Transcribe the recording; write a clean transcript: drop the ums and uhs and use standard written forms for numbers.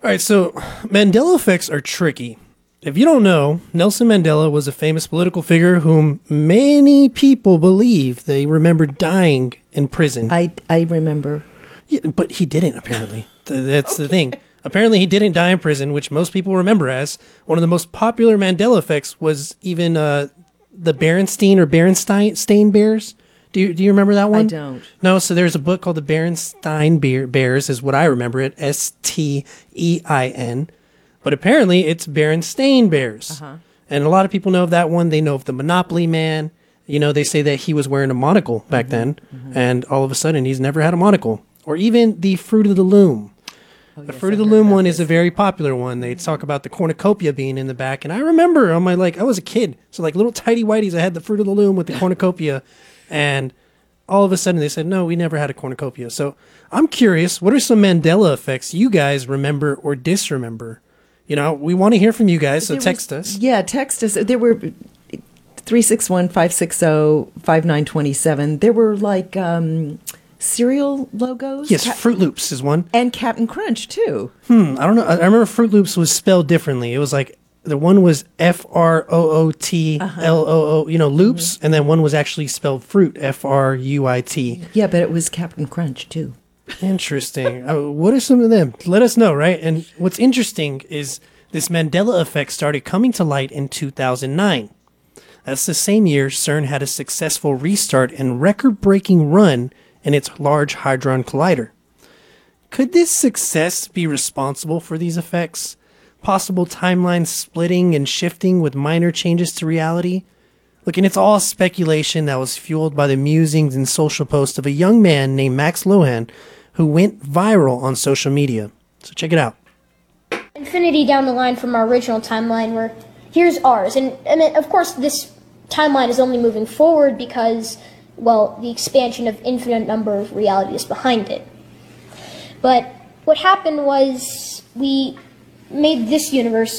All right, so Mandela effects are tricky. If you don't know, Nelson Mandela was a famous political figure whom many people believe they remember dying in prison. I remember. Yeah, but he didn't, apparently. That's the thing. Apparently, he didn't die in prison, which most people remember as one of the most popular Mandela effects was even the Berenstein or Berenstain Bears. Do you remember that one? I don't. No, so there's a book called the Berenstain Bears, is what I remember it, Stein. But apparently, it's Berenstain Bears. Uh-huh. And a lot of people know of that one. They know of the Monopoly Man. You know, they say that he was wearing a monocle back then, and all of a sudden, he's never had a monocle. Or even the Fruit of the Loom. The Fruit of the Loom one is a very popular one. They talk about the cornucopia being in the back. And I remember I was a kid. So like little tidy whities, I had the Fruit of the Loom with the cornucopia. And all of a sudden they said, no, we never had a cornucopia. So I'm curious, what are some Mandela effects you guys remember or disremember? You know, we want to hear from you guys, so text us. Yeah, text us. There were 361-560-5927. There were like cereal logos. Yes, Fruit Loops is one. And Captain Crunch, too. I don't know. I remember Fruit Loops was spelled differently. It was like, the one was FROOTLOO, loops, and then one was actually spelled fruit, FRUIT. Yeah, but it was Captain Crunch, too. Interesting. What are some of them? Let us know, right? And what's interesting is this Mandela effect started coming to light in 2009. That's the same year CERN had a successful restart and record-breaking run in its Large Hadron Collider. Could this success be responsible for these effects? Possible timeline splitting and shifting with minor changes to reality? Look, and it's all speculation that was fueled by the musings and social posts of a young man named Max Lohan who went viral on social media. So check it out. Infinity down the line from our original timeline where here's ours. And of course this timeline is only moving forward because, well, the expansion of infinite number of realities behind it. But what happened was we made this universe